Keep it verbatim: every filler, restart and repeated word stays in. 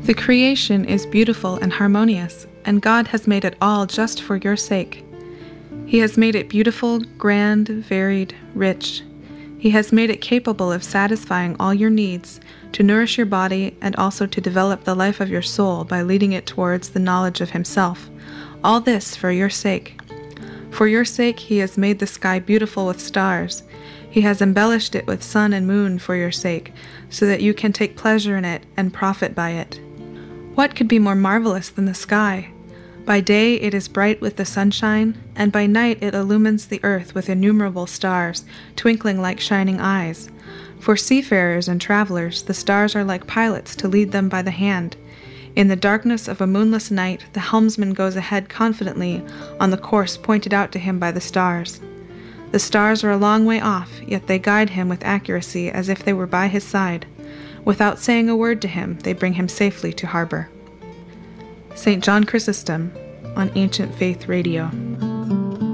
The creation is beautiful and harmonious, and God has made it all just for your sake. He has made it beautiful, grand, varied, rich. He has made it capable of satisfying all your needs, to nourish your body, and also to develop the life of your soul by leading it towards the knowledge of Himself. All this for your sake. For your sake He has made the sky beautiful with stars. He has embellished it with sun and moon for your sake, so that you can take pleasure in it and profit by it. What could be more marvelous than the sky? By day it is bright with the sunshine, and by night it illumines the earth with innumerable stars, twinkling like shining eyes. For seafarers and travelers, the stars are like pilots to lead them by the hand. In the darkness of a moonless night, the helmsman goes ahead confidently on the course pointed out to him by the stars. The stars are a long way off, yet they guide him with accuracy as if they were by his side. Without saying a word to him, they bring him safely to harbor. Saint John Chrysostom on Ancient Faith Radio.